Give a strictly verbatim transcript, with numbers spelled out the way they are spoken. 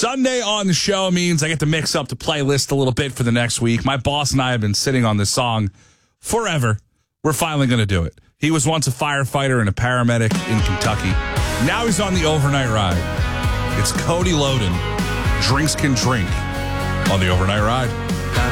Sunday on the show means I get to mix up the playlist a little bit for the next week. My boss and I have been sitting on this song forever. We're finally going to do it. He was once a firefighter and a paramedic in Kentucky. Now he's on the overnight ride. It's Cody Loden. Drinks Can Drink on the overnight ride.